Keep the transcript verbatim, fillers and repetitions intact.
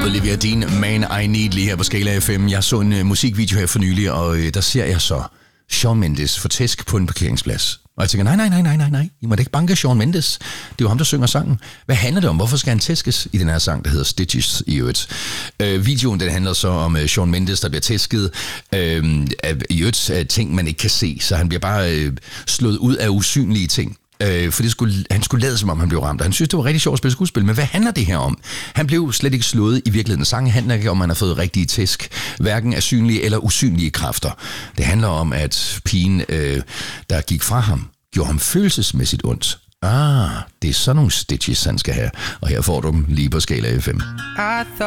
Olivia Dean, Man I Need, lige her på Skala F M. Jeg så en uh, musikvideo her for nylig, og uh, der ser jeg så Shawn Mendes få tæsk på en parkeringsplads. Og jeg tænker, nej, nej, nej, nej, nej, nej. I må da ikke banke Shawn Mendes. Det er jo ham, der synger sangen. Hvad handler det om? Hvorfor skal han tæskes i den her sang, der hedder Stitches i øvrigt? Øh, videoen, den handler så om uh, Shawn Mendes, der bliver tæsket. Øh, I øvrigt uh, ting, man ikke kan se, så han bliver bare uh, slået ud af usynlige ting. Øh, for det skulle, han skulle lade som om han blev ramt, og han synes, det var rigtig sjovt at spille skuespil. Men hvad handler det her om? Han blev slet ikke slået i virkeligheden. Sangen handler ikke om, at han har fået rigtige tæsk, hverken af synlige eller usynlige kræfter. Det handler om, at pigen, øh, der gik fra ham, gjorde ham følelsesmæssigt ondt. Ah, det er sådan nogle stitches, han skal have. Og her får du dem lige på Skala F M.